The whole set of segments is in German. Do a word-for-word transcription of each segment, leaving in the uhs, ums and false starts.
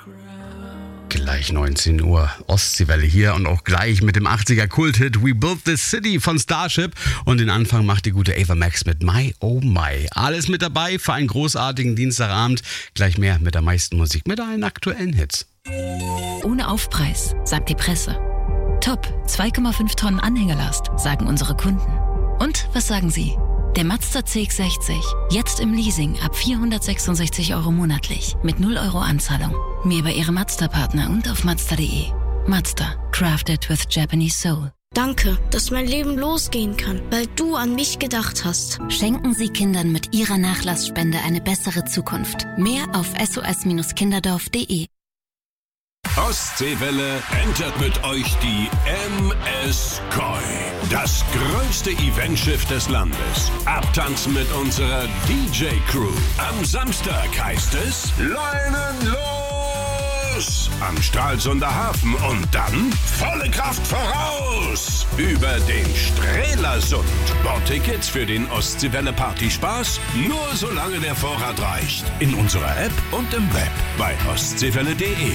Gleich neunzehn Uhr, Ostseewelle hier und auch gleich mit dem achtziger Kulthit We Built This City von Starship. Und den Anfang macht die gute Ava Max mit My Oh My. Alles mit dabei für einen großartigen Dienstagabend. Gleich mehr mit der meisten Musik, mit allen aktuellen Hits. Ohne Aufpreis, sagt die Presse. Top, zwei Komma fünf Tonnen Anhängerlast, sagen unsere Kunden. Und was sagen Sie? Der Mazda C X sechzig, jetzt im Leasing ab vierhundertsechsundsechzig Euro monatlich mit null Euro Anzahlung. Mehr bei Ihrem Mazda-Partner und auf Mazda punkt de. Mazda, crafted with Japanese soul. Danke, dass mein Leben losgehen kann, weil du an mich gedacht hast. Schenken Sie Kindern mit Ihrer Nachlassspende eine bessere Zukunft. Mehr auf s o s kinderdorf punkt de. Ostseewelle entert mit euch die M S Koi. Das größte Eventschiff des Landes. Abtanzen mit unserer D J-Crew. Am Samstag heißt es Leinen los! Am Stralsunder Hafen und dann volle Kraft voraus! Über den Strelasund. Bordtickets für den Ostseewelle Partyspaß nur solange der Vorrat reicht. In unserer App und im Web bei ostseewelle punkt de.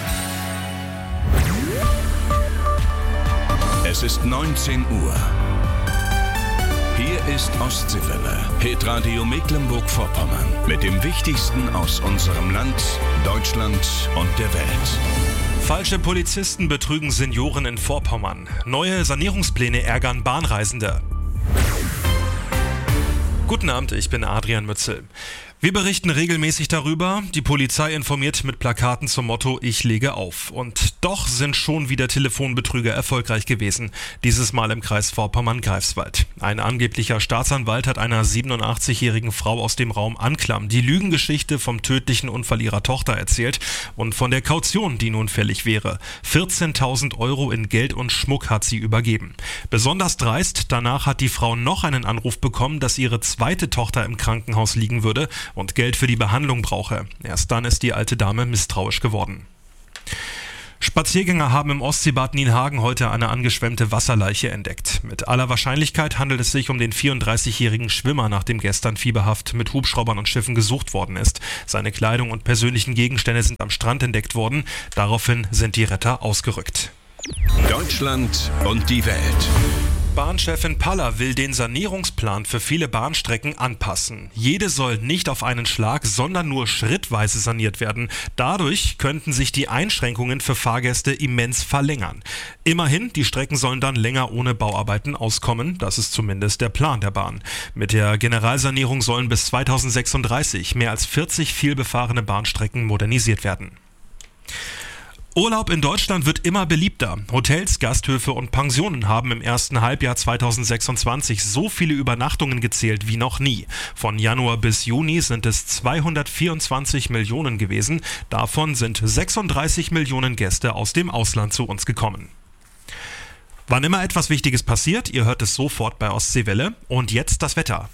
Es ist neunzehn Uhr. Hier ist Ostseewelle, Hitradio Mecklenburg-Vorpommern. Mit dem Wichtigsten aus unserem Land, Deutschland und der Welt. Falsche Polizisten betrügen Senioren in Vorpommern. Neue Sanierungspläne ärgern Bahnreisende. Guten Abend, ich bin Adrian Mützel. Wir berichten regelmäßig darüber. Die Polizei informiert mit Plakaten zum Motto Ich lege auf. Und doch sind schon wieder Telefonbetrüger erfolgreich gewesen. Dieses Mal im Kreis Vorpommern-Greifswald. Ein angeblicher Staatsanwalt hat einer siebenundachtzigjährigen Frau aus dem Raum Anklam die Lügengeschichte vom tödlichen Unfall ihrer Tochter erzählt und von der Kaution, die nun fällig wäre. vierzehntausend Euro in Geld und Schmuck hat sie übergeben. Besonders dreist, danach hat die Frau noch einen Anruf bekommen, dass ihre zweite Tochter im Krankenhaus liegen würde und Geld für die Behandlung brauche. Erst dann ist die alte Dame misstrauisch geworden. Spaziergänger haben im Ostseebad Nienhagen heute eine angeschwemmte Wasserleiche entdeckt. Mit aller Wahrscheinlichkeit handelt es sich um den vierunddreißigjährigen Schwimmer, nach dem gestern fieberhaft mit Hubschraubern und Schiffen gesucht worden ist. Seine Kleidung und persönlichen Gegenstände sind am Strand entdeckt worden. Daraufhin sind die Retter ausgerückt. Deutschland und die Welt. Bahnchefin Paller will den Sanierungsplan für viele Bahnstrecken anpassen. Jede soll nicht auf einen Schlag, sondern nur schrittweise saniert werden. Dadurch könnten sich die Einschränkungen für Fahrgäste immens verlängern. Immerhin, die Strecken sollen dann länger ohne Bauarbeiten auskommen. Das ist zumindest der Plan der Bahn. Mit der Generalsanierung sollen bis zweitausendsechsunddreißig mehr als vierzig vielbefahrene Bahnstrecken modernisiert werden. Urlaub in Deutschland wird immer beliebter. Hotels, Gasthöfe und Pensionen haben im ersten Halbjahr zweitausendsechsundzwanzig so viele Übernachtungen gezählt wie noch nie. Von Januar bis Juni sind es zweihundertvierundzwanzig Millionen gewesen. Davon sind sechsunddreißig Millionen Gäste aus dem Ausland zu uns gekommen. Wann immer etwas Wichtiges passiert, ihr hört es sofort bei Ostseewelle. Und jetzt das Wetter.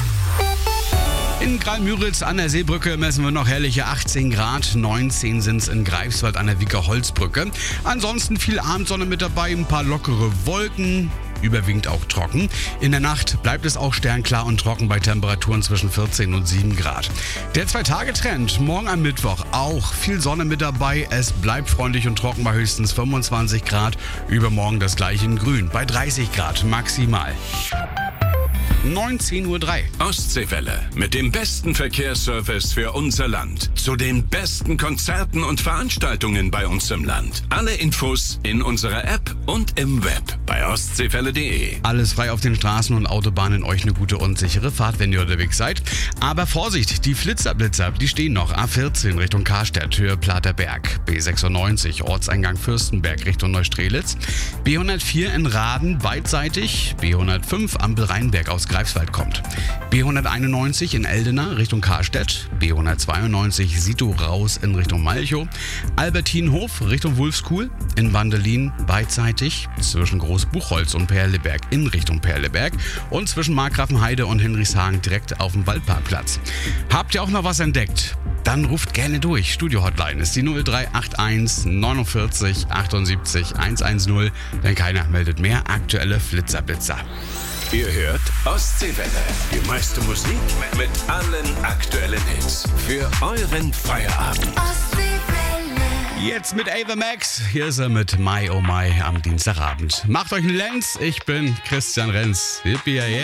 In Graal-Müritz an der Seebrücke messen wir noch herrliche achtzehn Grad, neunzehn sind es in Greifswald an der Wieker-Holzbrücke. Ansonsten viel Abendsonne mit dabei, ein paar lockere Wolken, überwiegend auch trocken. In der Nacht bleibt es auch sternklar und trocken bei Temperaturen zwischen vierzehn und sieben Grad. Der Zwei-Tage-Trend, morgen am Mittwoch auch viel Sonne mit dabei. Es bleibt freundlich und trocken bei höchstens fünfundzwanzig Grad. Übermorgen das gleiche in Grün bei dreißig Grad maximal. neunzehn Uhr drei. Ostseewelle mit dem besten Verkehrsservice für unser Land. Zu den besten Konzerten und Veranstaltungen bei uns im Land. Alle Infos in unserer App und im Web bei ostseewelle punkt de. Alles frei auf den Straßen und Autobahnen. Euch eine gute und sichere Fahrt, wenn ihr unterwegs seid. Aber Vorsicht, die Flitzerblitzer, die stehen noch. A vierzehn Richtung Karstadt, Höhe Platerberg. B sechsundneunzig, Ortseingang Fürstenberg Richtung Neustrelitz. B hundertvier in Raden, beidseitig. B hundertfünf Ampel Rheinberg aus Greifswald kommt. B hunderteinundneunzig in Eldena Richtung Karstedt. B hundertzweiundneunzig Sito raus in Richtung Malchow. Albertinhof Richtung Wulfskuhl. In Wandelin beidseitig. Zwischen Großbuchholz und Perleberg in Richtung Perleberg. Und zwischen Markgrafenheide und Hinrichshagen direkt auf dem Waldparkplatz. Habt ihr auch noch was entdeckt? Dann ruft gerne durch. Studio-Hotline ist die null drei acht eins neunundvierzig achtundsiebzig hundertzehn. Denn keiner meldet mehr aktuelle Flitzerblitzer. Ihr hört Ostseewelle. Die meiste Musik mit allen aktuellen Hits. Für euren Feierabend. Ostseewelle. jetzt mit Ava Max. Hier ist er mit My Oh My am Dienstagabend. Macht euch einen Lenz. Ich bin Christian Renz. Yippie, yeah.